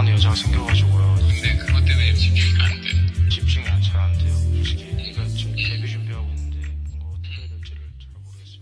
좋아하는 여자가 생겨가지고요. 근데 그것 때문에 집중이 안 돼. 집중이 잘 안 돼요. 솔직히 그러니까 지금 데뷔 준비하고 있는데 뭔가 어떻게 해야 될지를 잘 모르겠어요.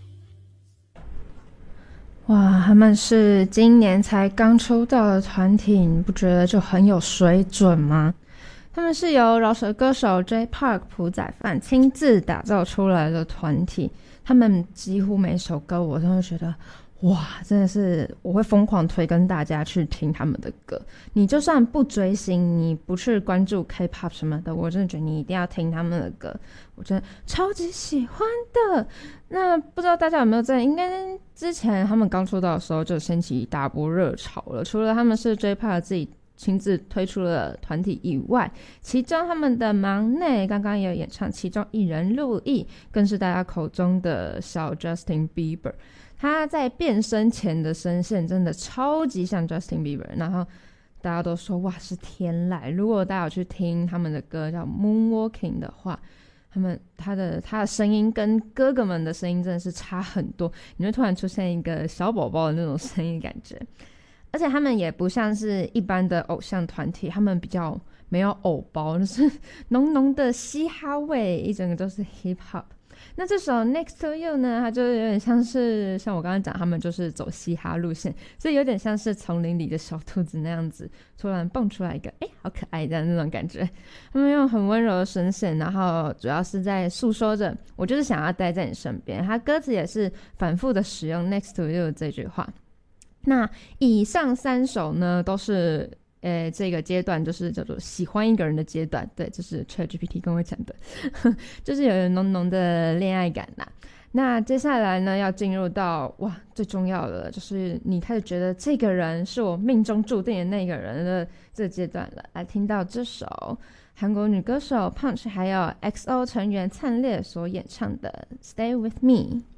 哇，他们是今年才刚出道的团体，你不觉得就很有水准吗？他们是由饶舌歌手 Jay Park 朴宰范亲自打造出来的团体，他们几乎每首歌我都会觉得哇，真的是我会疯狂推跟大家去听他们的歌。你就算不追星，你不去关注 K-pop 什么的，我真的觉得你一定要听他们的歌，我真的超级喜欢的。那不知道大家有没有在，应该之前他们刚出道的时候就掀起一大波热潮了。除了他们是 J-Park 自己亲自推出了团体以外，其中他们的忙内刚刚也有演唱其中一人陆毅，更是大家口中的小 Justin Bieber。他在变声前的声线真的超级像 Justin Bieber， 然后大家都说哇是天籁。如果大家有去听他们的歌叫 Moonwalking 的话，他的声音跟哥哥们的声音真的是差很多，你会突然出现一个小宝宝的那种声音感觉。而且他们也不像是一般的偶像团体，他们比较没有偶包，就是浓浓的嘻哈味，一整个都是 hip hop。那这首 Next to You 呢，它就有点像是像我刚刚讲，他们就是走嘻哈路线，所以有点像是丛林里的小兔子那样子，突然蹦出来一个好可爱的那种感觉。他们用很温柔的声线，然后主要是在诉说着我就是想要待在你身边。他歌词也是反复的使用 Next to You 这句话。那以上3首呢都是这个阶段就是叫做喜欢一个人的阶段，对，这是 ChatGPT 跟我讲的就是有浓浓的恋爱感啦。那接下来呢要进入到哇最重要的，就是你开始觉得这个人是我命中注定的那个人的这个阶段了。来听到这首韩国女歌手 Punch 还有 XO 成员灿烈所演唱的 Stay With Me。